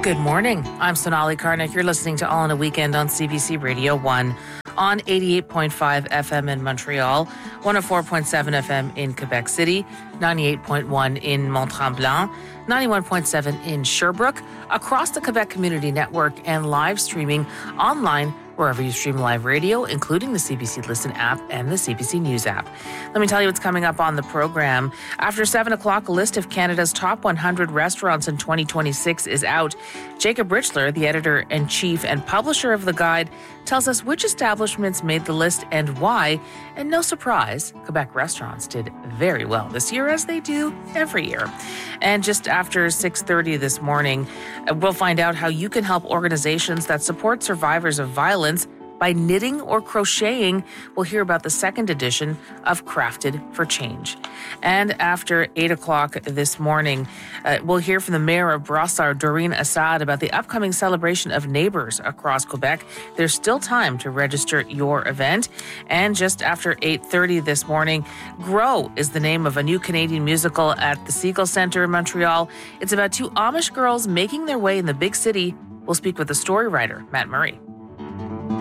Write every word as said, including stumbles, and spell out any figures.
Good morning. I'm Sonali Karnik. You're listening to All in a Weekend on C B C Radio one on eighty-eight point five F M in Montreal, one oh four point seven F M in Quebec City, ninety-eight point one in Mont-Tremblant, ninety-one point seven in Sherbrooke, across the Quebec Community Network, and live streaming online wherever you stream live radio, including the C B C Listen app and the C B C News app. Let me tell you what's coming up on the program. After seven o'clock, a list of Canada's top one hundred restaurants in twenty twenty-six is out. Jacob Richler, the editor-in-chief and publisher of the guide, tells us which establishments made the list and why. And no surprise, Quebec restaurants did very well this year, as they do every year. And just after six thirty this morning, we'll find out how you can help organizations that support survivors of violence by knitting or crocheting. We'll hear about the second edition of Crafted for Change. And after eight o'clock this morning, uh, we'll hear from the mayor of Brossard, Doreen Assad, about the upcoming celebration of neighbors across Quebec. There's still time to register your event. And just after eight thirty this morning, Grow is the name of a new Canadian musical at the Segal Centre in Montreal. It's about two Amish girls making their way in the big city. We'll speak with the story writer, Matt Murray.